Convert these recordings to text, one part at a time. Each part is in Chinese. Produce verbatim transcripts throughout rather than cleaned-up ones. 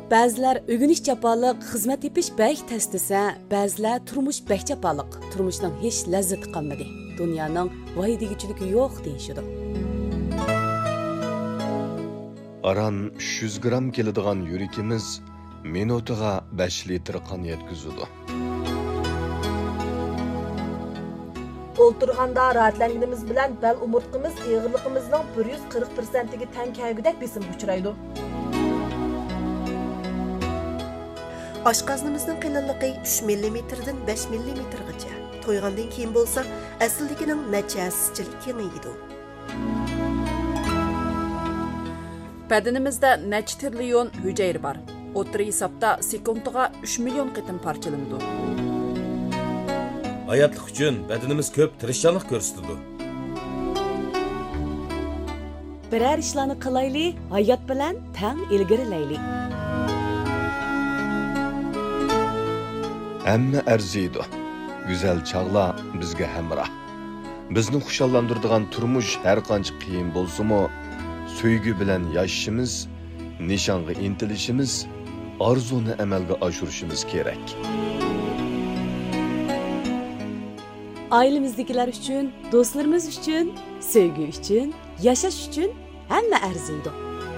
Ba'zilar o'g'inish jafoliq, xizmat tepish bək tez desa, ba'zilar turmush bək jafoliq, turmushning hech lazzati qolmadi. Dunyoning voy degichiligi yo'q deyishidi. Aran uch yuz gramm keladigan yurikimiz minutiga besh litr qon yetkazadi. O'ltirganda rahatlanganimiz bilan bel umurtqimiz eg'irligimizning bir yuz qirq prosentiga teng kelgudek besimga uchraydi. Oshqoznimizning qalinligi uch millimetrdan besh millimetrgacha. To'ygandan keyin bo'lsa, asligining necha aschilik kengaydi. Bedenimizde necha trillion hücre var. O'ttir hisobda sekundiga uch million qitim parchalanadi. Hayatlık üçün bedenimiz köp tirishchanlik ko'rsatadi. Birer ishlarni qilayli, hayot bilan tang ilgarilayli. Hamma arziydi. Güzel çağla bizga hamroh. Bizni xushallantiradigan turmush har qancha qiyin bo'lsa-mu, sevgi bilan yashashimiz, nishonga intilishimiz, orzuni amalga oshirishimiz kerak. Ailemizdekiler üçün, dostlarımız üçün, sevgi üçün, yaşaş üçün hamma arziydi.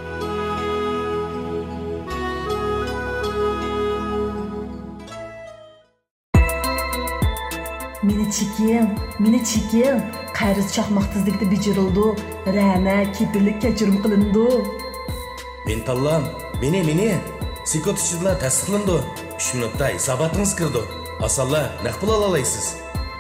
Meni çekin, meni çekin. Qayriz chaqmoq tezlikda bijirildi. Ra'na kepillik kechirim qilindi. Mentallam, meni meni sekund ichida tasdiqlandi. uch minutda hisobotingiz kirdi. Asalla naq pul ola olasiz.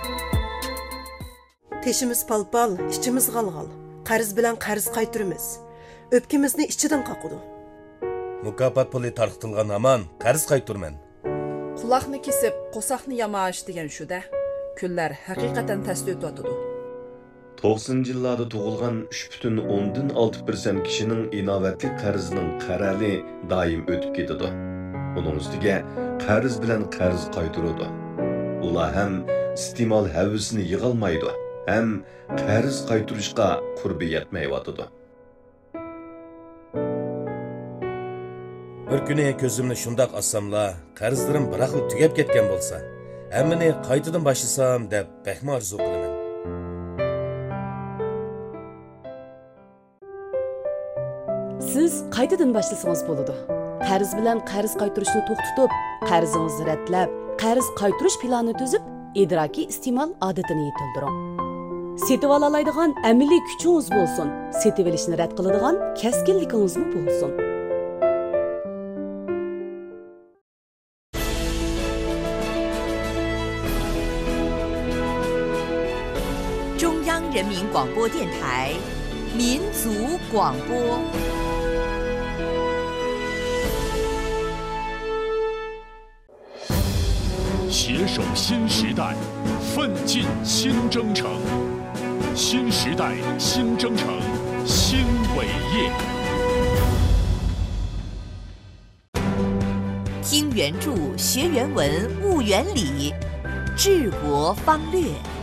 Teşimiz palpal, içimiz qalqal. Qarz bilan qarz qaytırımız. Öpkimizni ichidan qaqıdı. Mukofot puli tarqitilgan aman qarz qaytırman. Quloqni kesib, qo'saqni yamash degan shu-da. Kunlar haqiqatan tasdi o'tadi. to'qsoninchi yillarda tug'ilgan uch butun o'ndan olti persent kishining inovatli qarzining qarali doim o'tib ketadi. Uning ustiga qarz bilan qarz qaytaradi. Ular ham iste'mol havasini yig'olmaydi, ham qarz qaytarishga qurbi yetmayotadi. Bir kuni ko'zimni shundoq ossamla, qarzlarim biraqli tugab ketgan bo'lsa, hammani qaytadan boshlasam deb baxma orzu qilaman. Siz qaytadan başlasanız bo'ladi. Qarz bilan qarz qaytarishni to'xtatib, qarzingizni ratlab, qarz qaytarish planini tuzib, idrokiy iste'mol odatini yetildiring. Setib olalaydigan amaliy kuchingiz bo'lsin, setib olishni rad qiladigan kaskinligingiz bo'lsin. 中央人民广播电台民族广播。 携手新时代，奋进新征程。新时代新征程，新伟业。 听原著，学原文，悟原理，治国方略。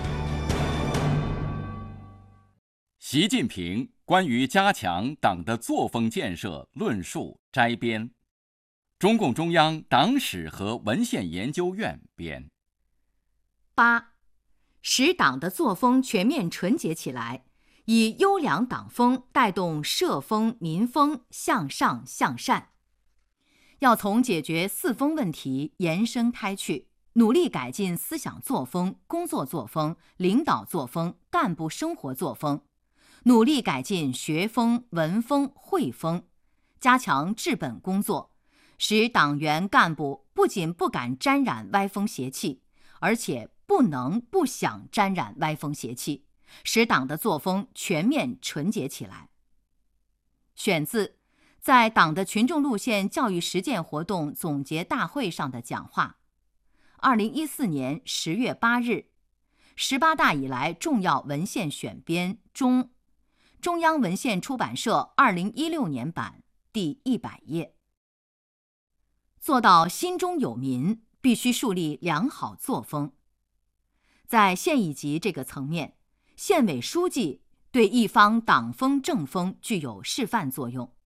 习近平关于加强党的作风建设论述摘编，中共中央党史和文献研究院编。 八，使党的作风全面纯洁起来，以优良党风带动社风民风向上向善。要从解决四风问题延伸开去，努力改进思想作风、工作作风、领导作风、干部生活作风，努力改进学风、文风、会风，加强治本工作，使党员干部不仅不敢沾染歪风邪气，而且不能不想沾染歪风邪气，使党的作风全面纯洁起来。选自在党的群众路线教育实践活动总结大会上的讲话，二零一四年十月八日，十八大以来重要文献选编中，中央文献出版社二零一六年版第一百页。做到心中有民，必须树立良好作风。在县一级这个层面，县委书记对一方党风政风具有示范作用。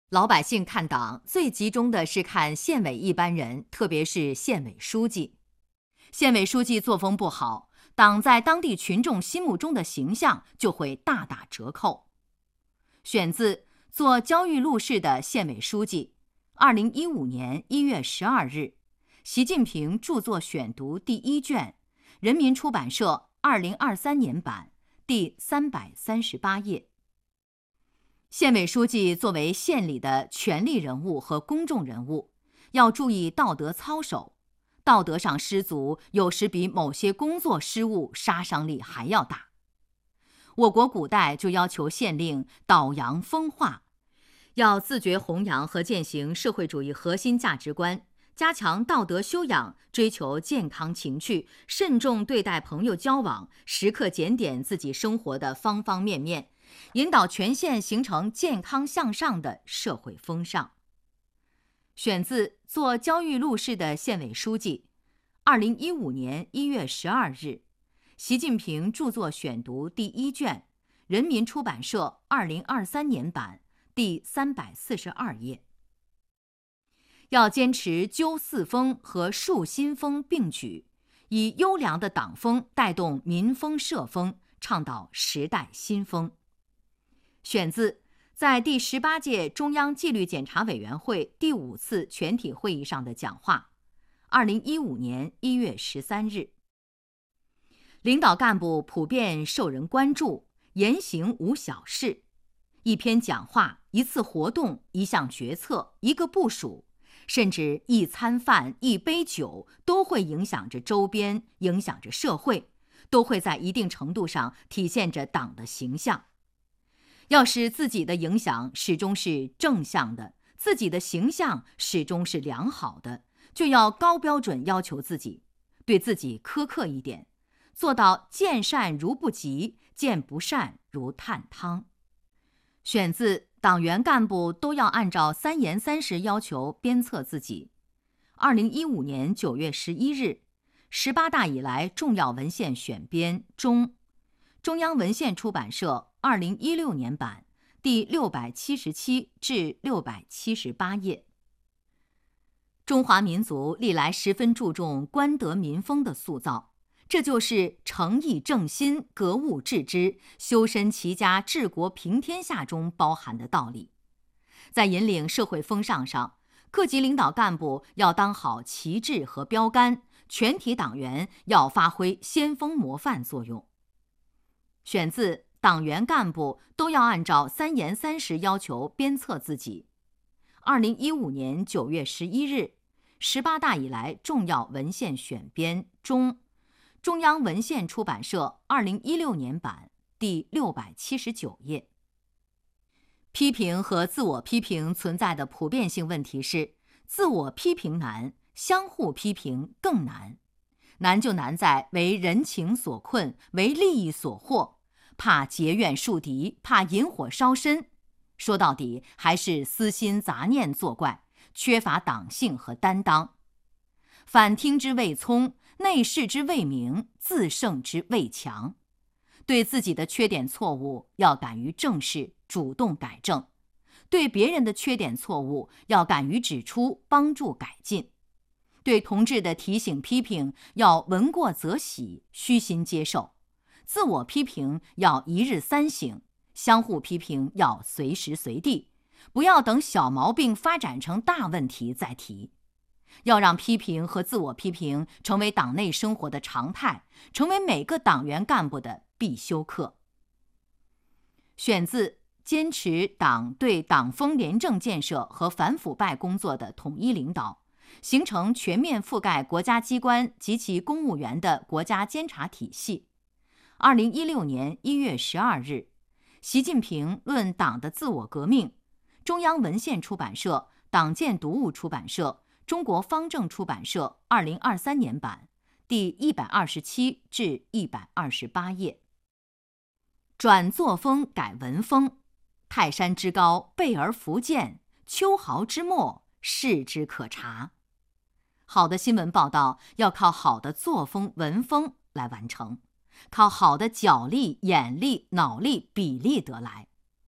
老百姓看党最集中的是看县委一般人，特别是县委书记。县委书记作风不好，党在当地群众心目中的形象就会大打折扣。选自做焦裕禄市的县委书记，二零一五年一月十二日，习近平著作选读第一卷，人民出版社二零二三年版，第三百三十八页。县委书记作为县里的权力人物和公众人物，要注意道德操守，道德上失足，有时比某些工作失误杀伤力还要大。我国古代就要求县令导扬风化，要自觉弘扬和践行社会主义核心价值观，加强道德修养，追求健康情趣，慎重对待朋友交往，时刻检点自己生活的方方面面，引导全县形成健康向上的社会风尚。选自做焦裕禄市的县委书记，二零一五年一月十二日，习近平著作选读第一卷，人民出版社二零二三年版，第三百四十二页。要坚持纠四风和树新风并举，以优良的党风带动民风社风，倡导时代新风。选自在第十八届中央纪律检查委员会第五次全体会议上的讲话，二零一五年一月十三日。领导干部普遍受人关注，言行无小事。一篇讲话、一次活动、一项决策、一个部署，甚至一餐饭、一杯酒，都会影响着周边，影响着社会，都会在一定程度上体现着党的形象。要使自己的影响始终是正向的，自己的形象始终是良好的，就要高标准要求自己，对自己苛刻一点，做到见善如不及，见不善如探汤。选自党员干部都要按照三严三实要求鞭策自己。二零一五年九月十一日，十八大以来重要文献选编中，中央文献出版社二零一六年版，第六百七十七至六百七十八页。中华民族历来十分注重官德民风的塑造，这就是诚意正心、格物致知、修身齐家治国平天下中包含的道理。在引领社会风尚上，各级领导干部要当好旗帜和标杆，全体党员要发挥先锋模范作用。选自党员干部都要按照三严三实要求鞭策自己。二零一五年九月十一日，十八大以来重要文献选编中，中央文献出版社二零一六年版，第六百七十九页。批评和自我批评存在的普遍性问题是，自我批评难，相互批评更难。难就难在为人情所困，为利益所惑，怕结怨树敌，怕引火烧身。说到底，还是私心杂念作怪，缺乏党性和担当。反听之谓聪，内视之谓明，自胜之谓强。对自己的缺点错误要敢于正视，主动改正；对别人的缺点错误要敢于指出，帮助改进。对同志的提醒批评要闻过则喜，虚心接受；自我批评要一日三省，相互批评要随时随地，不要等小毛病发展成大问题再提。要让批评和自我批评成为党内生活的常态，成为每个党员干部的必修课。选自坚持党对党风廉政建设和反腐败工作的统一领导，形成全面覆盖国家机关及其公务员的国家监察体系。二零一六年一月十二日，习近平论党的自我革命，中央文献出版社、党建读物出版社、中国方正出版社二零二三年版，第一百二十七至一百二十八页。转作风改文风，泰山之高备而弗见，秋毫之末势之可察。好的新闻报道要靠好的作风文风来完成，靠好的脚力、眼力、脑力、笔力得来。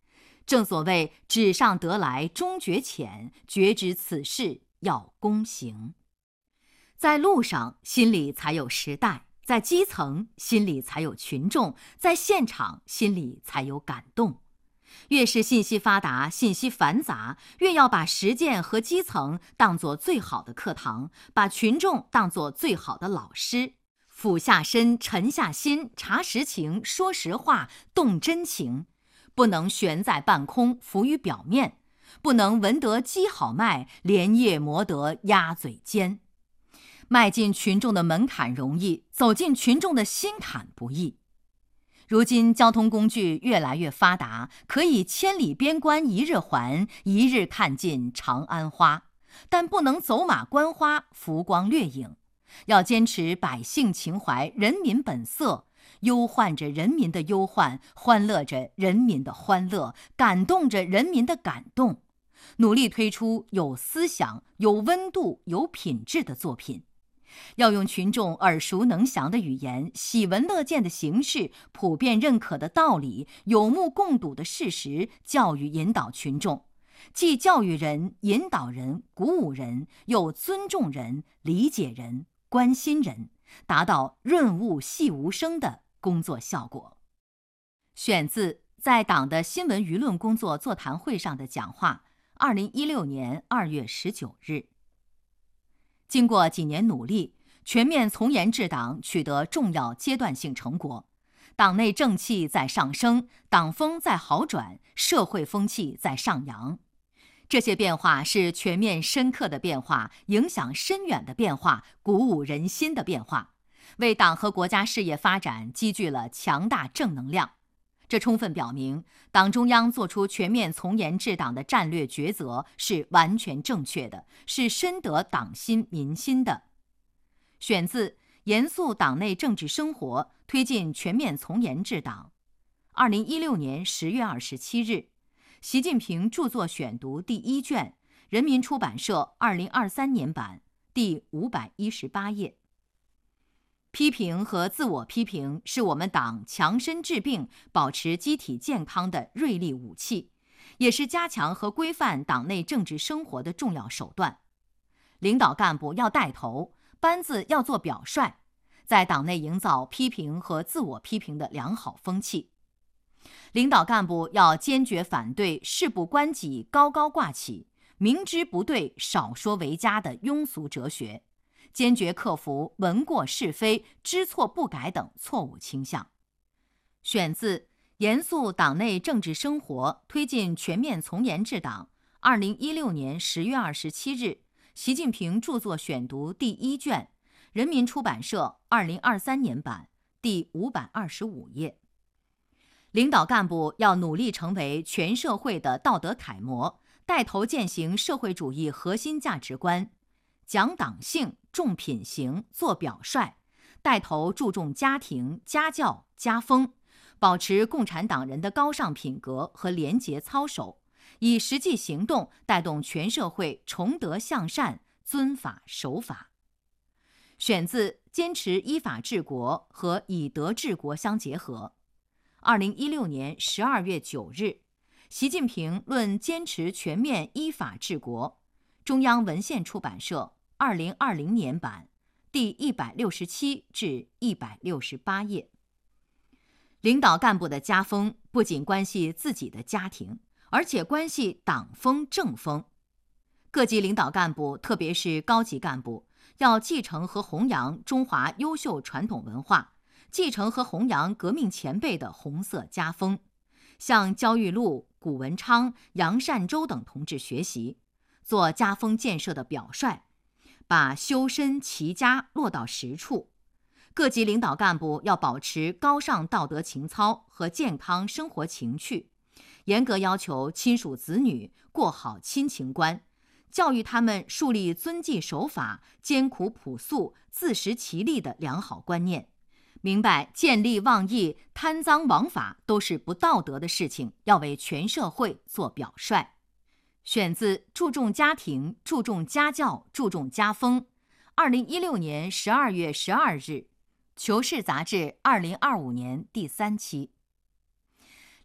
正所谓纸上得来终觉浅，觉知此事要躬行。在路上，心里才有时代；在基层，心里才有群众；在现场，心里才有感动。越是信息发达、信息繁杂，越要把实践和基层当作最好的课堂，把群众当作最好的老师。俯下身，沉下心，查实情，说实话，动真情。不能悬在半空，浮于表面；不能闻得鸡好卖，连夜磨得鸭嘴尖。迈进群众的门槛容易，走进群众的心坎不易。如今交通工具越来越发达，可以千里边关一日还，一日看尽长安花，但不能走马观花，浮光掠影。要坚持百姓情怀，人民本色，忧患着人民的忧患，欢乐着人民的欢乐，感动着人民的感动，努力推出有思想、有温度、有品质的作品。要用群众耳熟能详的语言、喜闻乐见的形式、普遍认可的道理、有目共睹的事实，教育引导群众，既教育人、引导人、鼓舞人，又尊重人、理解人、关心人，达到润物细无声的工作效果。选自在党的新闻舆论工作座谈会上的讲话，二零一六年二月十九日。经过几年努力，全面从严治党取得重要阶段性成果，党内正气在上升，党风在好转，社会风气在上扬。这些变化是全面深刻的变化，影响深远的变化，鼓舞人心的变化，为党和国家事业发展积聚了强大正能量。这充分表明，党中央作出全面从严治党的战略抉择是完全正确的，是深得党心民心的。选自《严肃党内政治生活，推进全面从严治党》，二零一六年十月二十七日，习近平著作选读第一卷，人民出版社二零二三年版，第五百一十八页。批评和自我批评是我们党强身治病、保持机体健康的锐利武器，也是加强和规范党内政治生活的重要手段。领导干部要带头，班子要做表率，在党内营造批评和自我批评的良好风气。领导干部要坚决反对事不关己高高挂起、明知不对少说为佳的庸俗哲学，坚决克服闻过是非、知错不改等错误倾向。选自《严肃党内政治生活，推进全面从严治党》，二零一六年十月二十七日，习近平著作选读第一卷，人民出版社二零二三年版，第五百二十五页。领导干部要努力成为全社会的道德楷模，带头践行社会主义核心价值观，讲党性、重品行、做表率，带头注重家庭、家教、家风，保持共产党人的高尚品格和廉洁操守，以实际行动带动全社会崇德向善、遵法守法。选自《坚持依法治国》和《以德治国相结合》，二零一六年十二月九日，习近平论坚持全面依法治国，中央文献出版社二零二零年版，第一百六十七至一百六十八页。领导干部的家风不仅关系自己的家庭，而且关系党风政风。各级领导干部，特别是高级干部，要继承和弘扬中华优秀传统文化，继承和弘扬革命前辈的红色家风，向焦裕禄、谷文昌、杨善洲等同志学习，做家风建设的表率，把修身齐家落到实处。各级领导干部要保持高尚道德情操和健康生活情趣，严格要求亲属子女过好亲情观，教育他们树立遵纪守法、艰苦朴素、自食其力的良好观念，明白见利忘义、贪赃枉法都是不道德的事情，要为全社会做表率。选自注重家庭、注重家教、注重家风，二零一六年十二月十二日，《求是》杂志二零二五年第三期。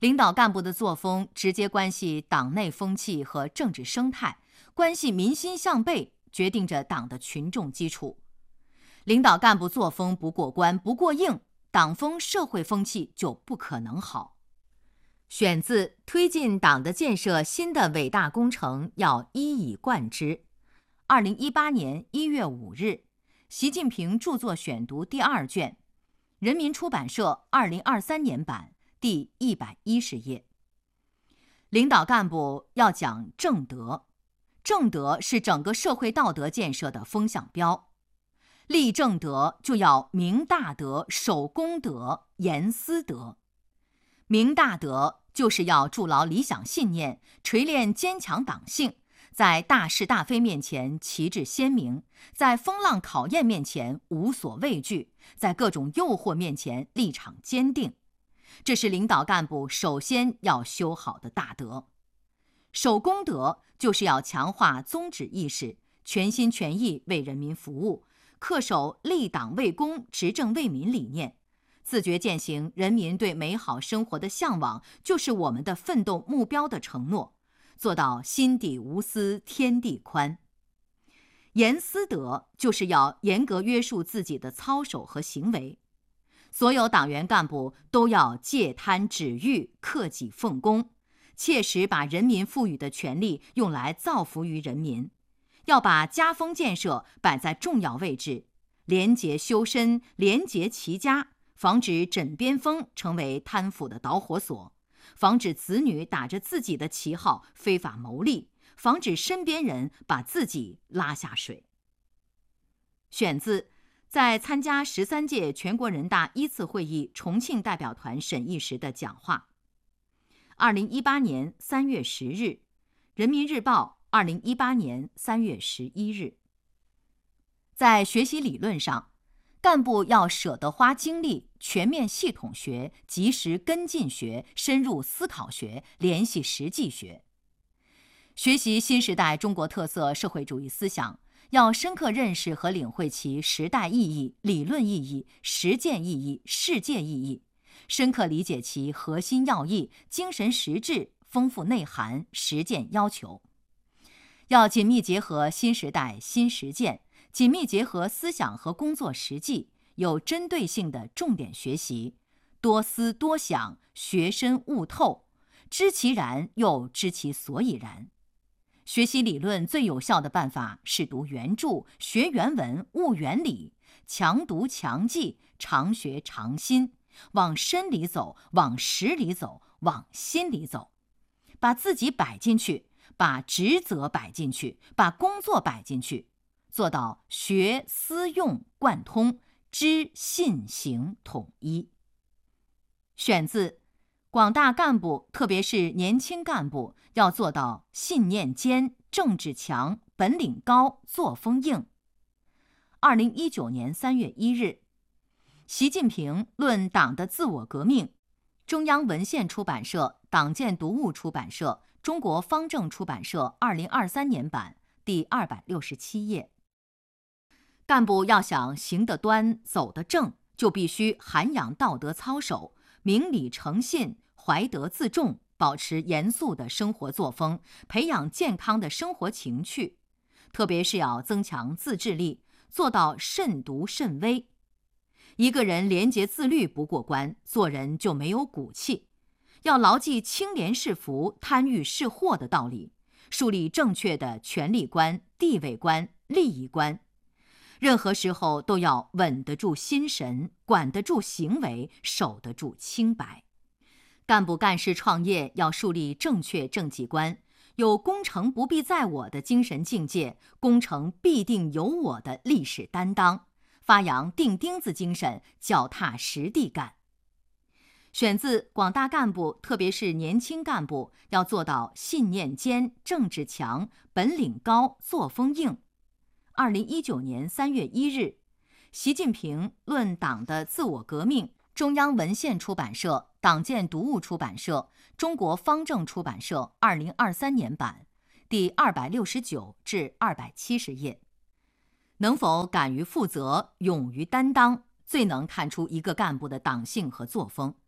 领导干部的作风直接关系党内风气和政治生态，关系民心向背，决定着党的群众基础。领导干部作风不过关、不过硬，党风社会风气就不可能好。选自《推进党的建设新的伟大工程要一以贯之》，二零一八年一月五日，习近平著作选读第二卷，人民出版社二零二三年版，第一百一十页。领导干部要讲正德，正德是整个社会道德建设的风向标。立正德就要明大德、守公德、严私德。明大德就是要筑牢理想信念，锤炼坚强党性，在大是大非面前旗帜鲜明，在风浪考验面前无所畏惧，在各种诱惑面前立场坚定。这是领导干部首先要修好的大德。守公德就是要强化宗旨意识，全心全意为人民服务，恪守立党为公、执政为民理念，自觉践行人民对美好生活的向往就是我们的奋斗目标的承诺，做到心底无私天地宽。严私德就是要严格约束自己的操守和行为。所有党员干部都要戒贪止欲、克己奉公，切实把人民赋予的权利用来造福于人民，要把家风建设摆在重要位置，廉洁修身、廉洁齐家，防止枕边风成为贪腐的导火索，防止子女打着自己的旗号非法牟利，防止身边人把自己拉下水。选自在参加十三届全国人大一次会议重庆代表团审议时的讲话。二零一八年三月十日，人民日报二零一八年三月十一日。在学习理论上，干部要舍得花精力，全面系统学、及时跟进学、深入思考学、联系实际学。学习新时代中国特色社会主义思想，要深刻认识和领会其时代意义、理论意义、实践意义、世界意义，深刻理解其核心要义、精神实质、丰富内涵、实践要求。要紧密结合新时代新实践，紧密结合思想和工作实际，有针对性的重点学习，多思多想，学深悟透，知其然又知其所以然。学习理论最有效的办法是读原著，学原文，悟原理，强读强记，常学常新，往深里走，往实里走，往心里走，把自己摆进去，把职责摆进去，把工作摆进去，做到学思用贯通，知信行统一。选自广大干部，特别是年轻干部，要做到信念坚、政治强、本领高、作风硬。二零一九年三月一日，习近平论党的自我革命，中央文献出版社、党建读物出版社、中国方正出版社二零二三年版，第二百六十七页。干部要想行得端、走得正，就必须涵养道德操守，明理诚信，怀德自重，保持严肃的生活作风，培养健康的生活情趣，特别是要增强自制力，做到慎独慎微。一个人廉洁自律不过关，做人就没有骨气。要牢记清廉是福、贪欲是祸的道理，树立正确的权力观、地位观、利益观。任何时候都要稳得住心神，管得住行为，守得住清白。干部干事创业要树立正确政绩观，有功成不必在我的精神境界，功成必定有我的历史担当，发扬钉钉子精神，脚踏实地干。选自广大干部，特别是年轻干部，要做到信念坚、政治强、本领高、作风硬。二零一九年三月一日，习近平论党的自我革命，中央文献出版社、党建读物出版社、中国方正出版社二零二三年版，第二百六十九至二百七十页。能否敢于负责、勇于担当，最能看出一个干部的党性和作风。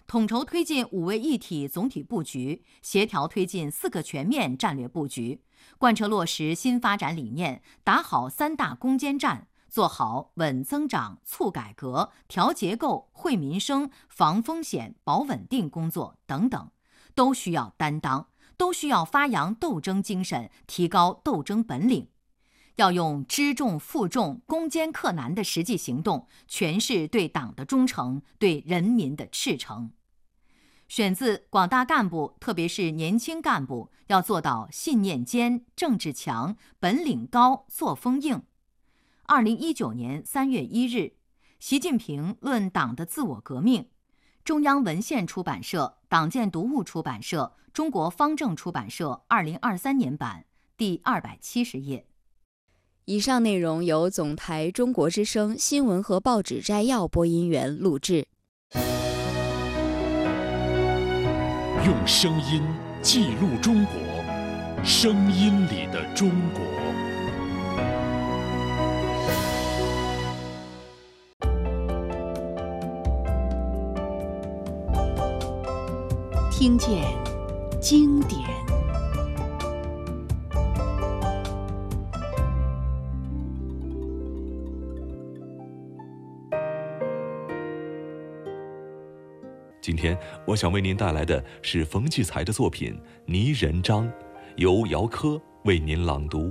统筹推进五位一体总体布局，协调推进四个全面战略布局，贯彻落实新发展理念，打好三大攻坚战，做好稳增长、促改革、调结构、惠民生、防风险、保稳定工作等等，都需要担当，都需要发扬斗争精神，提高斗争本领。要用知重负重、攻坚克难的实际行动，诠释对党的忠诚，对人民的赤诚。选自广大干部，特别是年轻干部，要做到信念坚、政治强、本领高、作风硬。二零一九年三月一日，习近平论党的自我革命，中央文献出版社、党建读物出版社、中国方正出版社二零二三年版第二百七十页。 以上内容由总台中国之声新闻和报纸摘要播音员录制。 用声音记录中国，声音里的中国。 听见经典。 今天我想为您带来的是冯骥才的作品《泥人张》，由姚科为您朗读。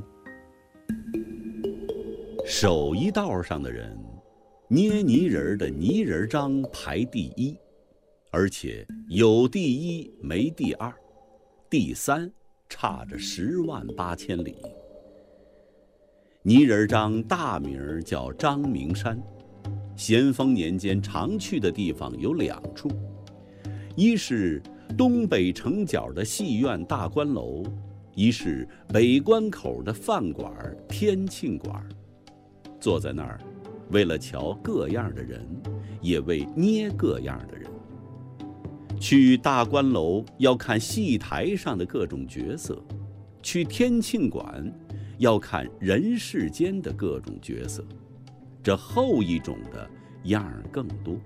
手艺道上的人，捏泥人的泥人张排第一，而且有第一没第二，第三差着十万八千里。泥人张大名叫张明山，咸丰年间常去的地方有两处。一是东北城角的戏院大观楼，一是北关口的饭馆天庆馆。坐在那儿，为了瞧各样的人，也为捏各样的人。去大观楼要看戏台上的各种角色，去天庆馆要看人世间的各种角色，这后一种的样儿更多。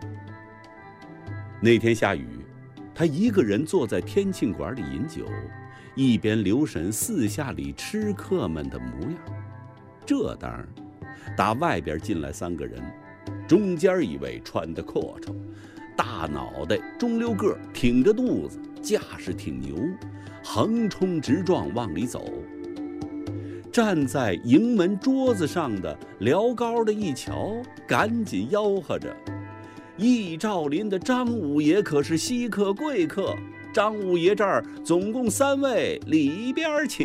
那天下雨，他一个人坐在天庆馆里饮酒，一边留神四下里吃客们的模样。这当打外边进来三个人，中间一位穿得阔绰，大脑袋中溜个，挺着肚子，架势挺牛，横冲直撞往里走。站在营门桌子上的辽高的一瞧，赶紧吆喝着：义兆林的张五爷可是稀客贵客，张五爷这儿总共三位，里边请。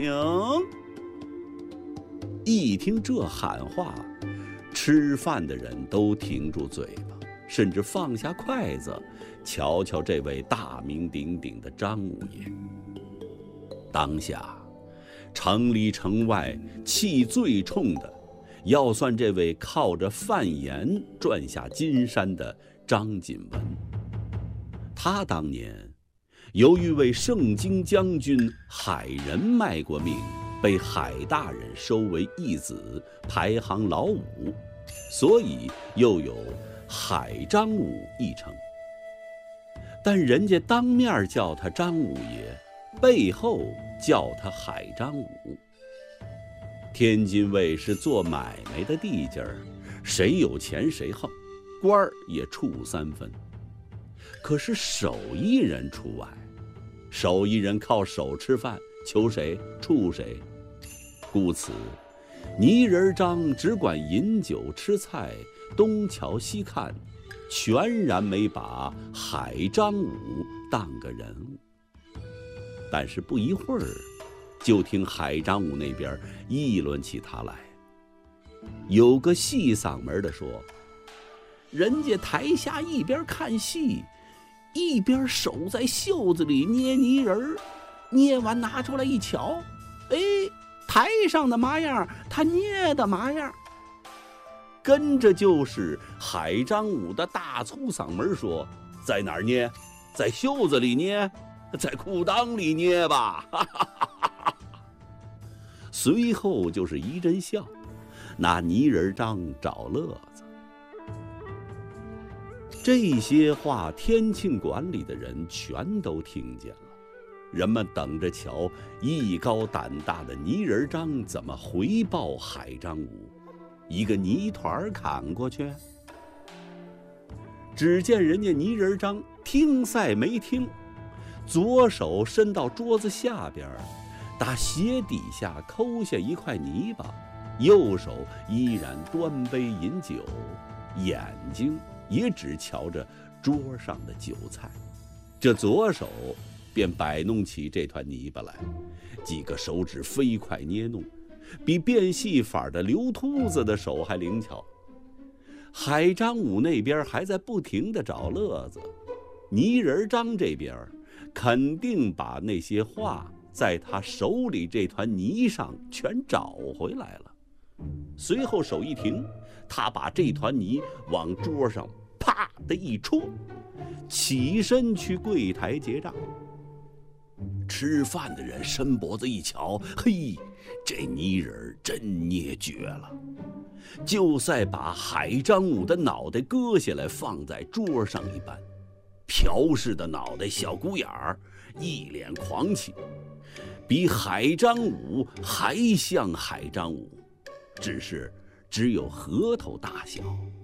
一听这喊话，吃饭的人都停住嘴巴，甚至放下筷子，瞧瞧这位大名鼎鼎的张五爷。当下城里城外气最冲的，要算这位靠着贩盐赚下金山的张锦文。他当年由于为盛京将军海仁卖过命，被海大人收为义子，排行老五，所以又有海张五一称。但人家当面叫他张五爷，背后叫他海张五。天津卫是做买卖的地界儿，谁有钱谁横，官儿也处三分。可是手艺人除外，手艺人靠手吃饭，求谁处谁。故此泥人张只管饮酒吃菜，东瞧西看，全然没把海张五当个人物。但是不一会儿，就听海张五那边议论起他来。有个细嗓门的说：人家台下一边看戏，一边手在袖子里捏泥人，捏完拿出来一瞧，哎，台上的麻样，他捏的麻样。跟着就是海张五的大粗嗓门说：在哪儿捏？在袖子里捏？在裤裆里捏吧。随后就是一阵笑，拿泥人张找乐子。 这些话天庆馆里的人全都听见了，人们等着瞧艺高胆大的泥人张怎么回报海张武，一个泥团砍过去。只见人家泥人张听赛没听，左手伸到桌子下边，打鞋底下抠下一块泥巴，右手依然端杯饮酒，眼睛也只瞧着桌上的酒菜，这左手便摆弄起这团泥巴来，几个手指飞快捏弄，比变戏法的刘秃子的手还灵巧。海张武那边还在不停地找乐子，泥人张这边肯定把那些画在他手里这团泥上全找回来了。随后手一停，他把这团泥往桌上啪的一戳，起身去柜台结账。吃饭的人伸脖子一瞧，嘿，这泥人真捏绝了，就赛把海张武的脑袋割下来放在桌上一般，朴氏的脑袋小鼓眼儿，一脸狂气，比海张武还像海张武，只是只有核桃大小。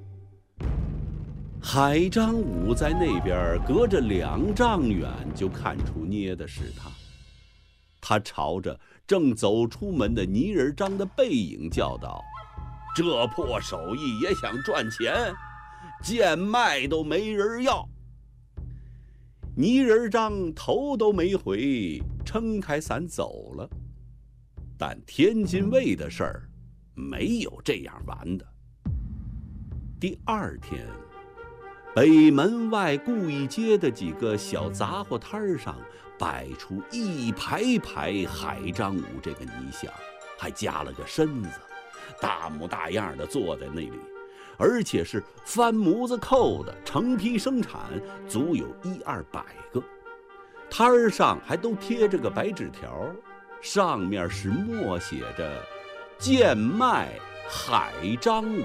海张武在那边隔着两丈远就看出捏的是他，他朝着正走出门的泥人张的背影叫道：“这破手艺也想赚钱，贱卖都没人要。”泥人张头都没回，撑开伞走了。但天津卫的事儿没有这样完的。第二天，北门外顾义街的几个小杂货摊上摆出一排排海张武这个泥像，还加了个身子，大模大样的坐在那里，而且是翻模子扣的，成批生产，足有一二百个。摊儿上还都贴着个白纸条，上面是默写着“贱卖海张武”。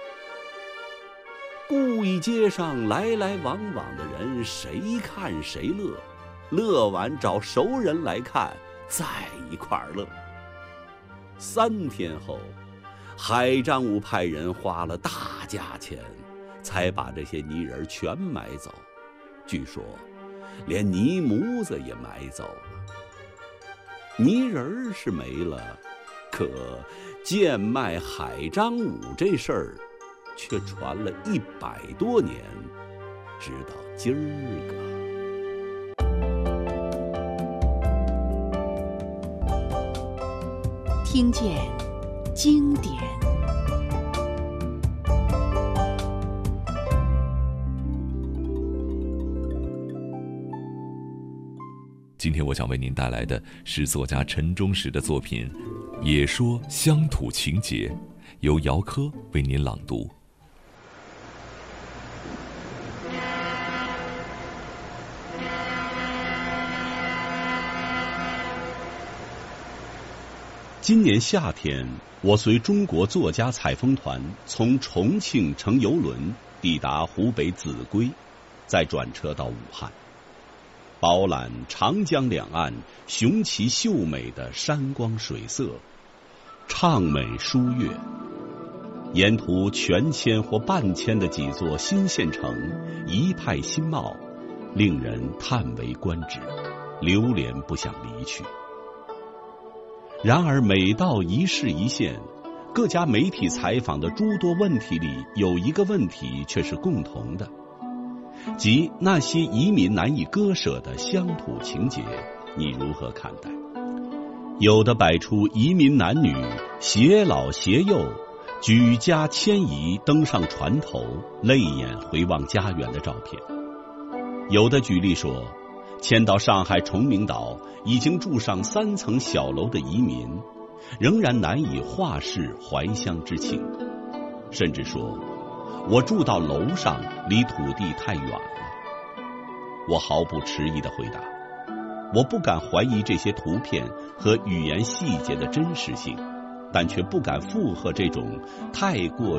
顾义街上来来往往的人，谁看谁乐，乐完找熟人来看，再一块儿乐。三天后，海张武派人花了大价钱，才把这些泥人全买走，据说连泥模子也买走了。泥人是没了，可贱卖海张武这事儿却传了一百多年，直到今儿个。听见经典。 今天我想为您带来的是作家陈忠实的作品《也说乡土情节》，由姚科为您朗读。 今年夏天，我随中国作家采风团从重庆乘游轮抵达湖北秭归，再转车到武汉，饱览长江两岸雄奇秀美的山光水色，畅美书悦。沿途全迁或半迁的几座新县城，一派新貌，令人叹为观止，流连不想离去。然而每到一市一县，各家媒体采访的诸多问题里，有一个问题却是共同的，即那些移民难以割舍的乡土情节，你如何看待？有的摆出移民男女携老携幼，举家迁移登上船头，泪眼回望家园的照片；有的举例说，迁到上海崇明岛已经住上三层小楼的移民，仍然难以化释怀乡之情，甚至说我住到楼上，离土地太远了。我毫不迟疑地回答，我不敢怀疑这些图片和语言细节的真实性，但却不敢附和这种太过